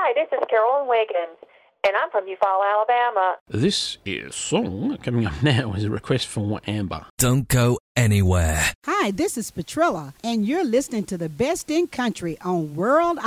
Hi, this is Carolyn Wiggins, and I'm from Eufaula, Alabama. This is song coming up now is a request from Amber. Don't go anywhere. Hi, this is Petrilla, and you're listening to the best in country on World